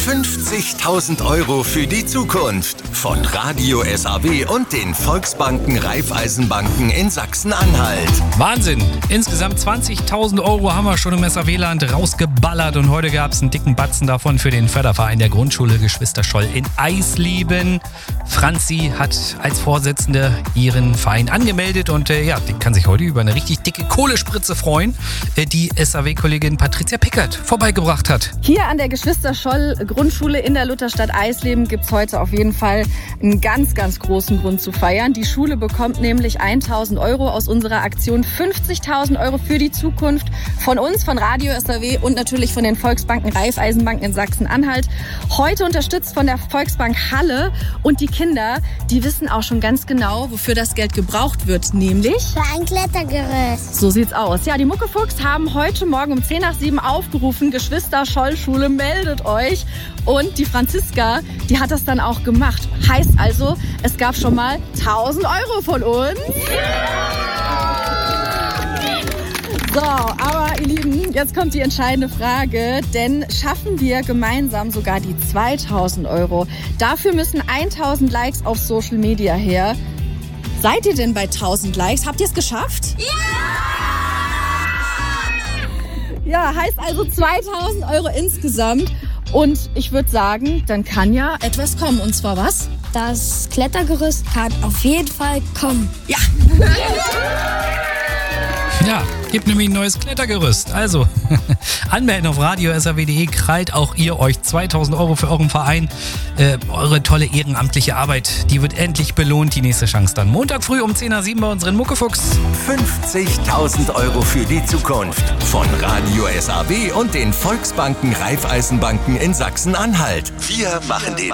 50.000 € für die Zukunft von Radio SAW und den Volksbanken Raiffeisenbanken in Sachsen-Anhalt. Wahnsinn! Insgesamt 20.000 € haben wir schon im SAW-Land rausgeballert und heute gab es einen dicken Batzen davon für den Förderverein der Grundschule Geschwister Scholl in Eisleben. Franzi hat als Vorsitzende ihren Verein angemeldet und die kann sich heute über eine richtig dicke Kohlespritze freuen, die SAW-Kollegin Patricia Pickert vorbeigebracht hat. Hier an der Geschwister Scholl Grundschule in der Lutherstadt Eisleben gibt es heute auf jeden Fall einen ganz, ganz großen Grund zu feiern. Die Schule bekommt nämlich 1.000 € aus unserer Aktion 50.000 € für die Zukunft von uns, von Radio SAW und natürlich von den Volksbanken Raiffeisenbanken in Sachsen-Anhalt. Heute unterstützt von der Volksbank Halle und die Kinder, die wissen auch schon ganz genau, wofür das Geld gebraucht wird, nämlich für ein Klettergerüst. So sieht's aus. Ja, die Muckefuchs haben heute Morgen um 6:50 aufgerufen, Geschwister Scholl Schule, meldet euch. Und die Franziska, die hat das dann auch gemacht. Heißt also, es gab schon mal 1.000 € von uns. So, aber ihr Lieben, jetzt kommt die entscheidende Frage, denn schaffen wir gemeinsam sogar die 2.000 €? Dafür müssen 1.000 Likes auf Social Media her. Seid ihr denn bei 1.000 Likes? Habt ihr es geschafft? Ja! Ja, heißt also 2.000 € insgesamt. Und ich würde sagen, dann kann ja etwas kommen. Und zwar was? Das Klettergerüst kann auf jeden Fall kommen. Ja! Ja, gibt nämlich ein neues Klettergerüst. Also, anmelden auf radiosaw.de, krallt auch ihr euch 2.000 € für euren Verein. Eure tolle ehrenamtliche Arbeit, die wird endlich belohnt. Die nächste Chance dann Montag früh um 6:50 bei unseren Muckefuchs. 50.000 € für die Zukunft von Radio SAW und den Volksbanken Raiffeisenbanken in Sachsen-Anhalt. Wir machen den